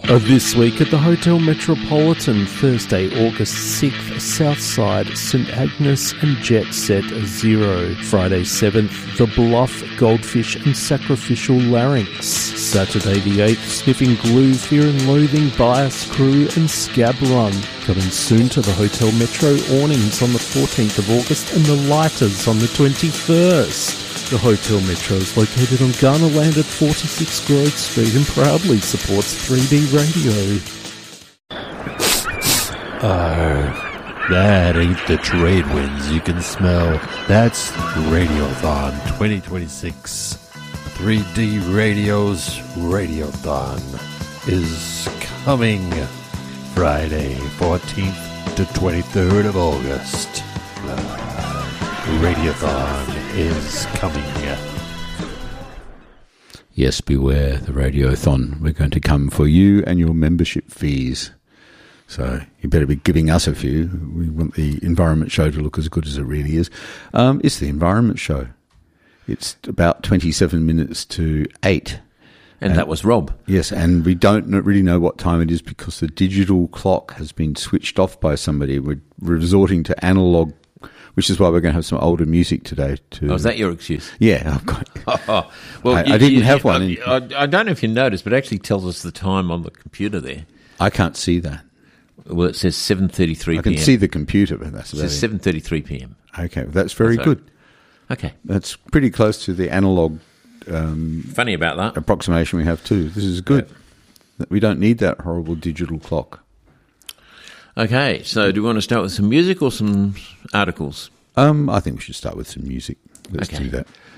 This week at the Hotel Metropolitan, Thursday, August 6th, Southside, St Agnes and Jet Set Zero. Friday 7th, The Bluff, Goldfish and Sacrificial Larynx. Saturday the 8th, Sniffing Glue, Fear and Loathing, Bias Crew and Scab Run. Coming soon to the Hotel Metro awnings on the 14th of August and the Lighters on the 21st. The Hotel Metro is located on Garnerland at 46 Grove Street and proudly supports 3D radio. That ain't the trade winds you can smell. That's Radiothon 2026. 3D Radio's Radiothon is coming Friday, 14th to 23rd of August. Radiothon is coming. Yes, beware the Radiothon. We're going to come for you and your membership fees. So you better be giving us a few. We want the Environment Show to look as good as it really is. It's the Environment Show. It's about 27 minutes to 8. And that was Rob. Yes, and we don't really know what time it is because the digital clock has been switched off by somebody. We're resorting to analog, which is why we're going to have some older music today. Oh, is that your excuse? Yeah, I've got. Well, I didn't have one. I don't know if you noticed, but it actually tells us the time on the computer there. I can't see that. Well, it says 7:33 p.m. I can see the computer, but that's about it. It says 7:33 p.m. Okay, that's very good. Okay. That's pretty close to the analog funny about that approximation we have too. This is good. Yeah. We don't need that horrible digital clock. Okay, so do you want to start with some music or some articles? I think we should start with some music. Let's do that.